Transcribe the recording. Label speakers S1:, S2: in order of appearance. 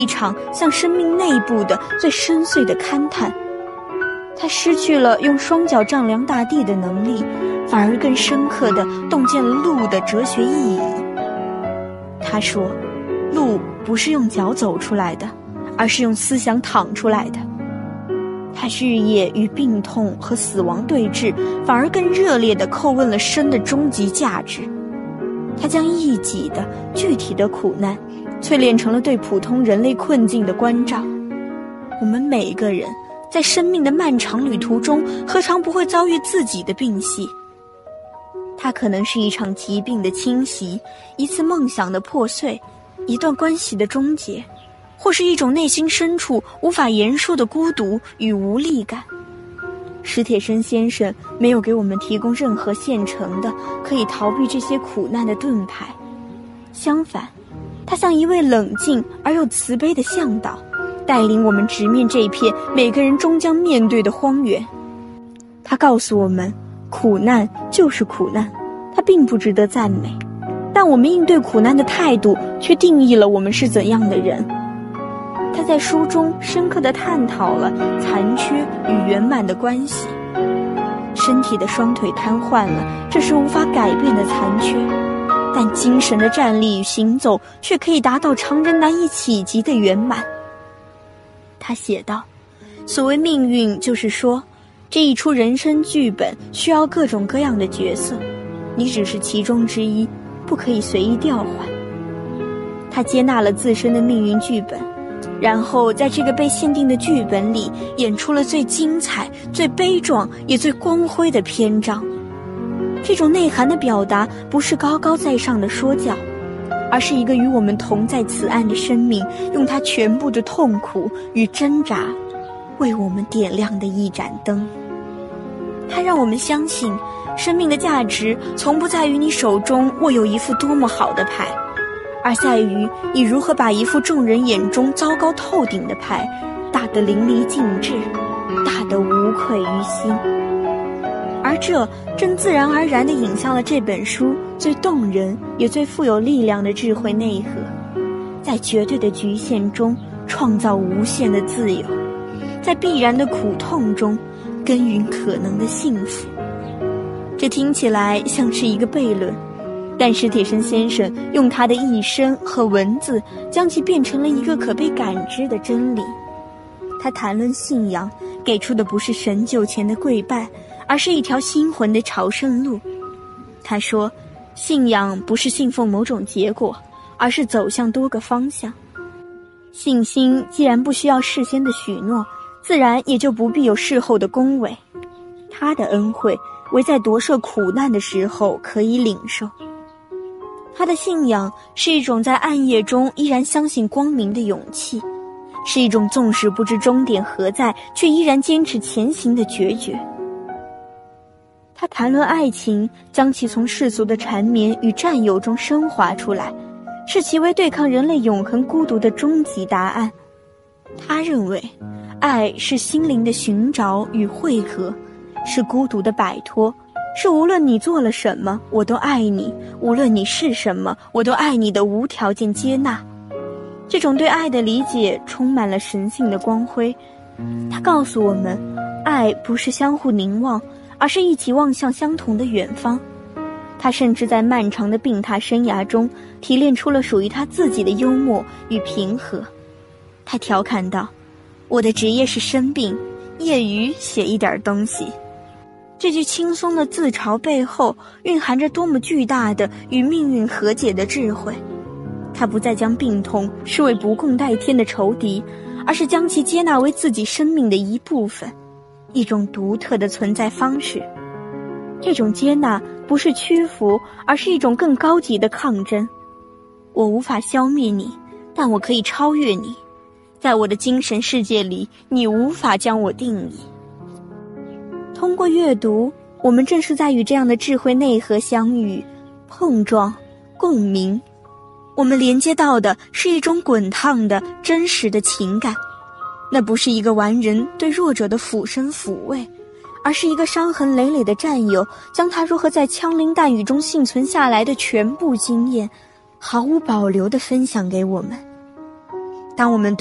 S1: 一场向生命内部的最深邃的勘探。他失去了用双脚丈量大地的能力，反而更深刻地洞见了路的哲学意义。他说，路不是用脚走出来的，而是用思想淌出来的。他日夜与病痛和死亡对峙，反而更热烈地叩问了生的终极价值。他将一己的具体的苦难淬炼成了对普通人类困境的关照。我们每一个人在生命的漫长旅途中，何尝不会遭遇自己的病隙？它可能是一场疾病的侵袭，一次梦想的破碎，一段关系的终结，或是一种内心深处无法言说的孤独与无力感。史铁生先生没有给我们提供任何现成的可以逃避这些苦难的盾牌，相反，他像一位冷静而又慈悲的向导，带领我们直面这一片每个人终将面对的荒原。他告诉我们，苦难就是苦难，它并不值得赞美，但我们应对苦难的态度却定义了我们是怎样的人。他在书中深刻地探讨了残缺与圆满的关系。身体的双腿瘫痪了，这是无法改变的残缺，但精神的站立与行走却可以达到常人难以企及的圆满。他写道，所谓命运，就是说这一出人生剧本需要各种各样的角色，你只是其中之一，不可以随意调换。他接纳了自身的命运剧本，然后在这个被限定的剧本里演出了最精彩、最悲壮也最光辉的篇章。这种内涵的表达不是高高在上的说教，而是一个与我们同在此岸的生命用他全部的痛苦与挣扎为我们点亮的一盏灯。它让我们相信，生命的价值从不在于你手中握有一副多么好的牌，而在于你如何把一副众人眼中糟糕透顶的牌打得淋漓尽致，打得无愧于心。而这正自然而然地引向了这本书最动人也最富有力量的智慧内核，在绝对的局限中创造无限的自由，在必然的苦痛中耕耘可能的幸福。这听起来像是一个悖论，但史铁生先生用他的一生和文字将其变成了一个可被感知的真理。他谈论信仰，给出的不是神就前的跪拜，而是一条心魂的朝圣路。他说，信仰不是信奉某种结果，而是走向多个方向。信心既然不需要事先的许诺，自然也就不必有事后的恭维。他的恩惠唯在夺舍苦难的时候可以领受。他的信仰是一种在暗夜中依然相信光明的勇气，是一种纵使不知终点何在，却依然坚持前行的决绝。他谈论爱情，将其从世俗的缠绵与占有中升华出来，视其为对抗人类永恒孤独的终极答案。他认为，爱是心灵的寻找与汇合，是孤独的摆脱，是无论你做了什么，我都爱你；无论你是什么，我都爱你的无条件接纳。这种对爱的理解充满了神性的光辉。他告诉我们，爱不是相互凝望，而是一起望向相同的远方。他甚至在漫长的病榻生涯中提炼出了属于他自己的幽默与平和。他调侃道，我的职业是生病，业余写一点东西。这句轻松的自嘲背后蕴含着多么巨大的与命运和解的智慧。他不再将病痛视为不共戴天的仇敌，而是将其接纳为自己生命的一部分，一种独特的存在方式。这种接纳不是屈服，而是一种更高级的抗争。我无法消灭你，但我可以超越你。在我的精神世界里，你无法将我定义。通过阅读，我们正是在与这样的智慧内核相遇、碰撞、共鸣。我们连接到的是一种滚烫的真实的情感，那不是一个完人对弱者的俯身抚慰，而是一个伤痕累累的战友将他如何在枪林弹雨中幸存下来的全部经验毫无保留地分享给我们。 当我们